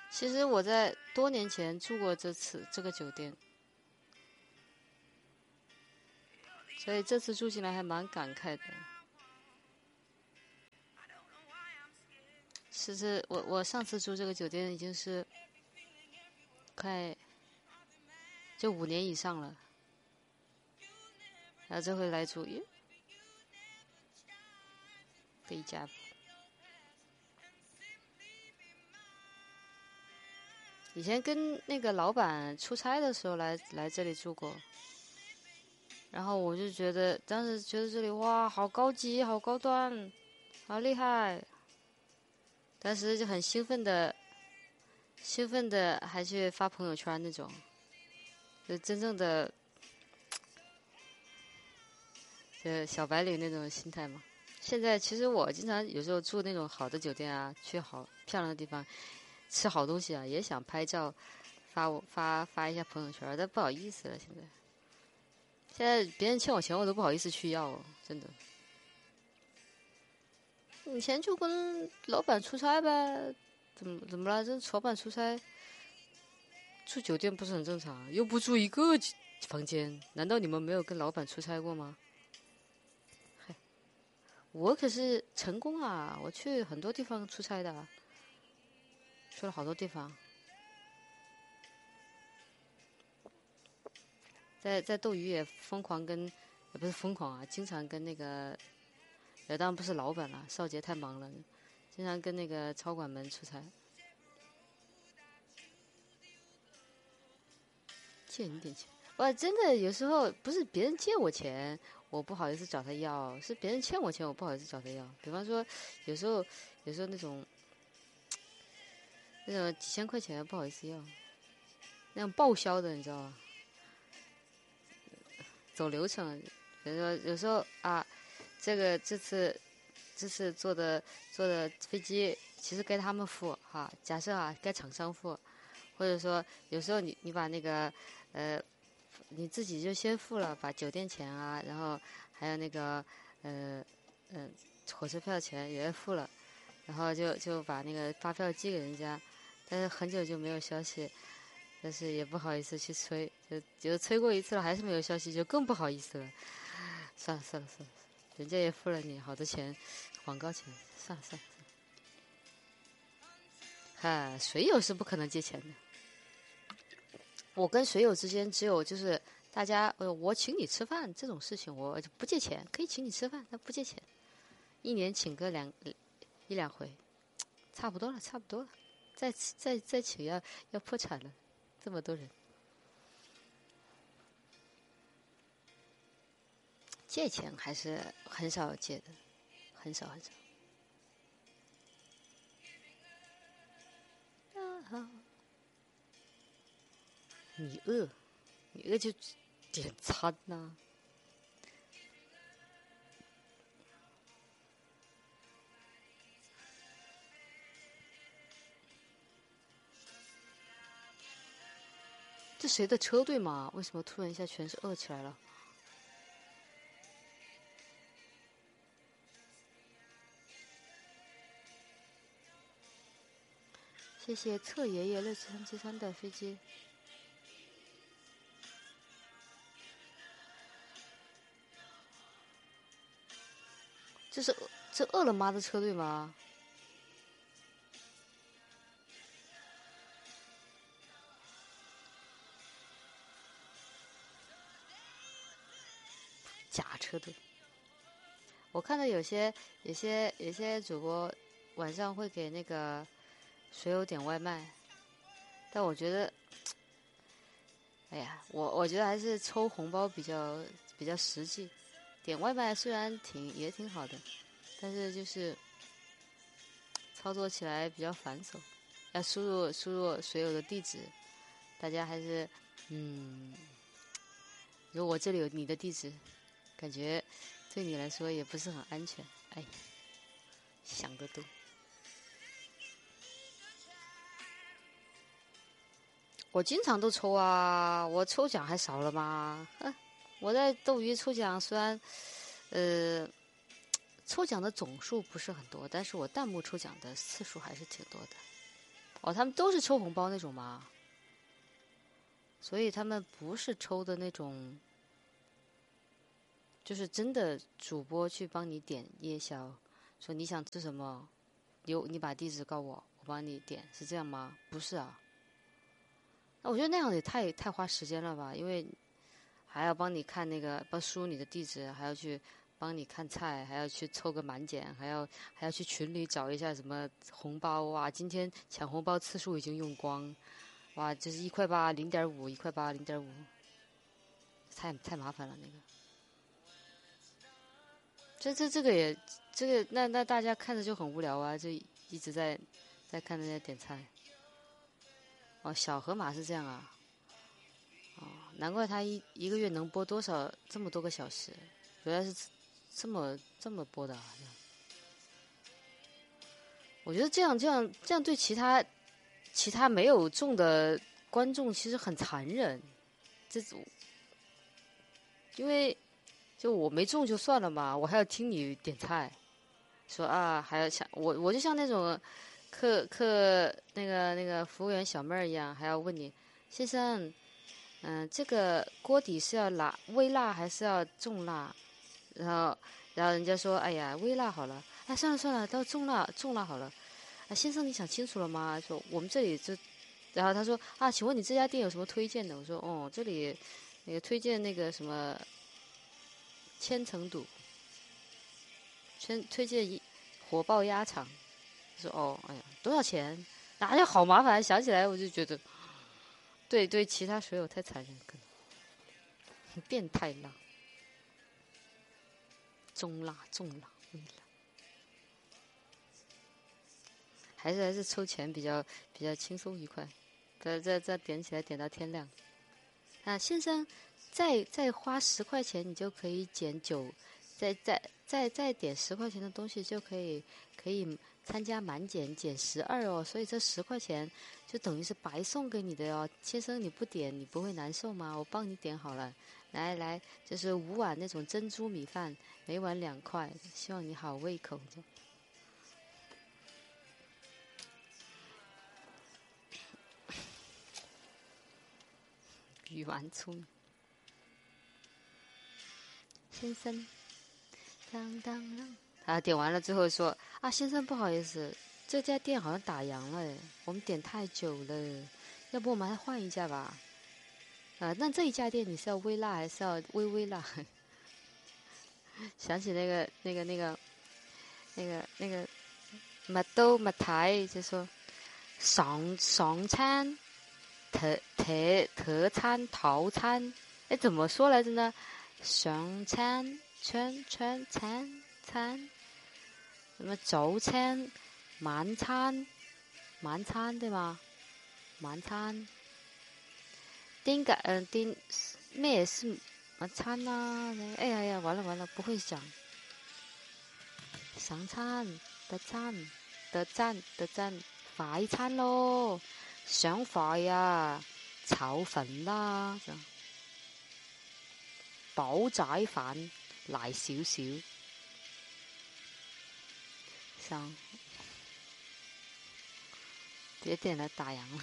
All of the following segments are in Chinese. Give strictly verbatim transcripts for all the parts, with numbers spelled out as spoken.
其实我在多年前住过这次这个酒店，所以这次住进来还蛮感慨的。其实我我上次住这个酒店已经是快就五年以上了，然后这回来住，咦，飞家。以前跟那个老板出差的时候来来这里住过，然后我就觉得当时觉得这里哇，好高级，好高端，好厉害，当时就很兴奋的，兴奋的还去发朋友圈那种，就真正的，就小白领那种心态嘛。现在其实我经常有时候住那种好的酒店啊，去好漂亮的地方，吃好东西啊，也想拍照发我发发一下朋友圈，但不好意思了。现在，现在别人欠我钱，我都不好意思去要，真的。以前就跟老板出差呗，怎么怎么了？这老板出差住酒店不是很正常？又不住一个房间，难道你们没有跟老板出差过吗？嗨，我可是成功啊！我去很多地方出差的，去了好多地方。在在斗鱼也疯狂跟，也不是疯狂啊，经常跟那个，呃，当然不是老板了，少杰太忙了，经常跟那个超管们出差。借你点钱，我真的有时候不是别人借我钱，我不好意思找他要，是别人欠我钱，我不好意思找他要。比方说，有时候有时候那种那种几千块钱不好意思要，那种报销的你知道吗？走流程，比如说有时候啊，这个这次这次坐的坐的飞机，其实该他们付哈。假设啊，该厂商付，或者说有时候你你把那个呃你自己就先付了，把酒店钱啊，然后还有那个呃嗯、呃、火车票钱也付了，然后就就把那个发票寄给人家，但是很久就没有消息。但是也不好意思去催，就就催过一次了，还是没有消息，就更不好意思了。算了算了算了，人家也付了你好多钱，广告钱，算了算了算了。嗨，水友是不可能借钱的。我跟水友之间只有就是大家，呃，我请你吃饭这种事情，我就不借钱，可以请你吃饭，但不借钱。一年请个两一两回，差不多了，差不多了。再再再请要要破产了，这么多人。借钱还是很少借的，很少很少。你饿，你饿就点餐呐、啊。这谁的车队嘛？为什么突然一下全是饿起来了？谢谢侧爷爷六七三七三的飞机。这是这饿了么的车队吗？假车队。我看到有些有些有些主播晚上会给那个水友点外卖，但我觉得，哎呀，我我觉得还是抽红包比较比较实际。点外卖虽然挺也挺好的，但是就是操作起来比较繁琐，要输入输入水友的地址，大家还是嗯，如果我这里有你的地址，感觉对你来说也不是很安全。哎，想得多。我经常都抽啊，我抽奖还少了吗？哼，我在斗鱼抽奖虽然呃抽奖的总数不是很多，但是我弹幕抽奖的次数还是挺多的。 哦，他们都是抽红包那种吗？所以他们不是抽的那种，就是真的主播去帮你点夜宵，说你想吃什么，有你把地址告我，我帮你点，是这样吗？不是啊。那我觉得那样也太太花时间了吧，因为还要帮你看那个，帮输你的地址，还要去帮你看菜，还要去凑个满减，还要还要去群里找一下什么红包哇！今天抢红包次数已经用光，哇，就是一块八、零点五、一块八、零点五，太太麻烦了那个。这这这个也这个那那大家看着就很无聊啊，就一直在在看人家点菜。哦，小河马是这样啊。哦，难怪他一一个月能播多少这么多个小时，原来是这么这么播的啊！我觉得这样这样这样对其他其他没有中的观众其实很残忍。这种，因为就我没中就算了嘛，我还要听你点菜，说啊还要像我我就像那种客客那个那个服务员小妹儿一样，还要问你先生，嗯，这个锅底是要辣微辣还是要重辣？然后然后人家说哎呀微辣好了，哎算了算了，到重辣重辣好了。啊，先生，你想清楚了吗？说我们这里就，然后他说啊，请问你这家店有什么推荐的？我说哦，这里那个推荐那个什么千层肚，推推荐一火爆鸭肠。他说哦，哎呀，多少钱？哪里好麻烦？想起来我就觉得，对对，其他水友太残忍，可能变态辣，中辣重辣微辣，还是还是抽钱比较比较轻松愉快。再再再点起来，点到天亮。啊，先生，再再花十块钱，你就可以减九，再再再再点十块钱的东西，就可以可以参加满减减十二哦。所以这十块钱就等于是白送给你的哟。先生，你不点你不会难受吗？我帮你点好了。来来，就是五碗那种珍珠米饭，每碗两块，希望你好胃口。鱼丸葱，先生。当当当，他点完了之后说：“啊，先生，不好意思，这家店好像打烊了，我们点太久了，要不我们还换一家吧？啊，那这一家店你是要微辣还是要微微辣？”想起那个那个那个那个那个麦兜麦台就说上上餐特特特餐套餐，哎，怎么说来着呢？上餐全全餐餐。什么早餐、晚餐、晚餐对吗？晚餐，丁个嗯丁咩是晚餐啊？哎呀呀，完了完了，不会讲。上餐、特餐、特餐、特餐，快餐咯，上快呀，炒粉啦，就煲仔飯嚟少少，上别点了打烊了。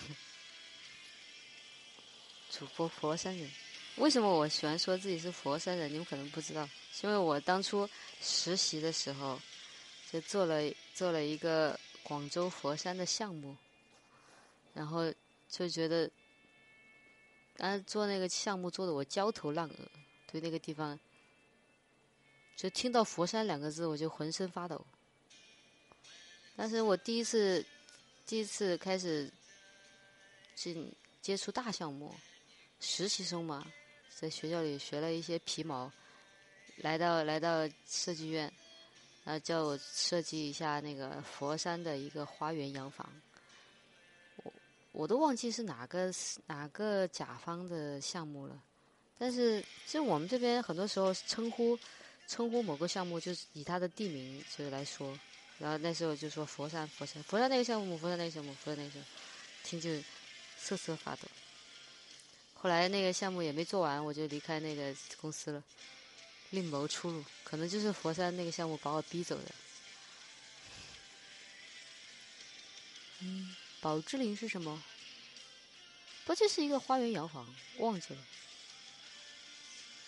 主播佛山人，为什么我喜欢说自己是佛山人？你们可能不知道，是因为我当初实习的时候就做了做了一个广州佛山的项目，然后就觉得，啊，做那个项目做的我焦头烂额，对那个地方，就听到佛山两个字我就浑身发抖。但是我第一次第一次开始进接触大项目。实习生嘛，在学校里学了一些皮毛，来到来到设计院，然后叫我设计一下那个佛山的一个花园洋房。我我都忘记是哪个哪个甲方的项目了，但是其实我们这边很多时候称呼称呼某个项目就是以它的地名就来说，然后那时候就说佛山佛山佛山那个项目佛山那个项目佛山那个项目，听就瑟瑟发抖。后来那个项目也没做完，我就离开那个公司了，另谋出路。可能就是佛山那个项目把我逼走的。嗯。 宝芝林是什么？不，这是一个花园洋房，忘记了。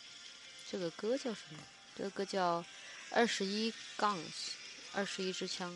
这个歌叫什么？这个歌叫《二十一杠二十一支枪》。